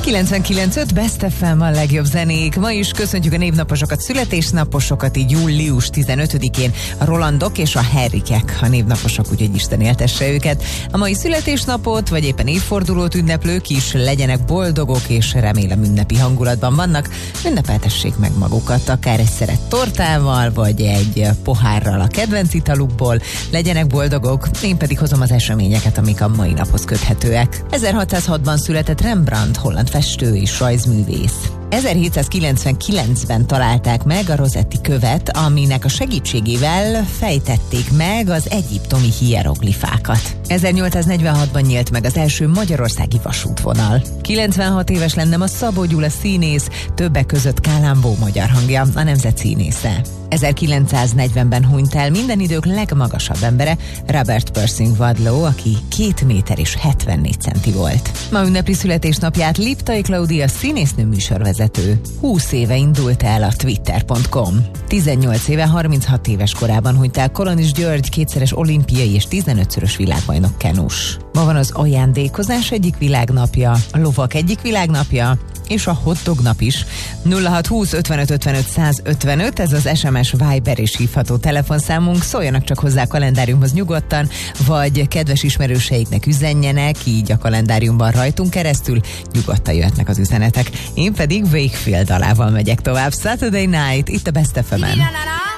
99.5 Best FM a legjobb zenék. Ma is köszöntjük a névnaposokat, születésnaposokat, így július 15-én a Rolandok és a Henrikek a névnaposok, úgyhogy Isten éltesse őket. A mai születésnapot, vagy éppen évfordulót ünneplők is legyenek boldogok, és remélem ünnepi hangulatban vannak. Ünnepeltessék meg magukat, akár egy szeret tortával, vagy egy pohárral a kedvenc italukból. Legyenek boldogok, én pedig hozom az eseményeket, amik a mai naphoz köthetőek. 1606-ban született Rembrandt, holland festő és rajzművész. 1799-ben találták meg a Rossetti követ, aminek a segítségével fejtették meg az egyiptomi hieroglifákat. 1846-ban nyílt meg az első magyarországi vasútvonal. 96 éves lenne ma Szabó Gyula színész, többek között Kálámbó magyar hangja, a nemzet színésze. 1940-ben hunyt el minden idők legmagasabb embere, Robert Pershing Wadlow, aki 2 méter és 74 centi volt. Ma ünnepli születésnapját Liptai Klaudia színésznő műsorvezető. 20 éve indult el a Twitter.com. 18 éve, 36 éves korában hunyt el Kolonis György, 2-szeres olimpiai és 15-szörös világbajnok kenus. Ma van az ajándékozás egyik világnapja, a lovak egyik világnapja, és a hotdog nap is. 0620 55 55 155, ez az SMS, Viber és hívható telefonszámunk, szóljanak csak hozzá a kalendáriumhoz nyugodtan, vagy kedves ismerőseiknek üzenjenek, így a kalendáriumban rajtunk keresztül nyugodtan jöhetnek az üzenetek. Én pedig Wakefield dalával megyek tovább. Saturday Night, itt a Best FM-en.